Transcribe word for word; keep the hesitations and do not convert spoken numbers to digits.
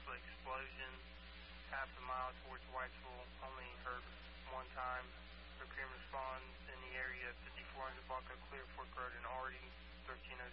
the explosion. Half a mile towards Whitesville, only heard one time. Procurement responds in the area, fifty-four hundred block of clear Fork Road and Artie, thirteen oh